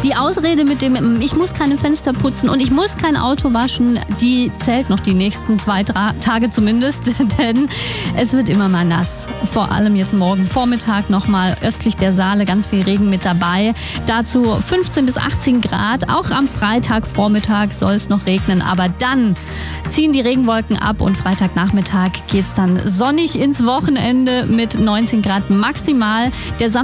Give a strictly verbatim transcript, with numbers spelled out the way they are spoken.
Die Ausrede mit dem, ich muss keine Fenster putzen und ich muss kein Auto waschen, die zählt noch die nächsten zwei Tra- Tage zumindest, denn es wird immer mal nass. Vor allem jetzt morgen Vormittag nochmal östlich der Saale ganz viel Regen mit dabei. Dazu fünfzehn bis achtzehn Grad. Auch am Freitagvormittag soll es noch regnen, aber dann ziehen die Regenwolken ab und Freitagnachmittag geht es dann sonnig ins Wochenende mit neunzehn Grad maximal. Der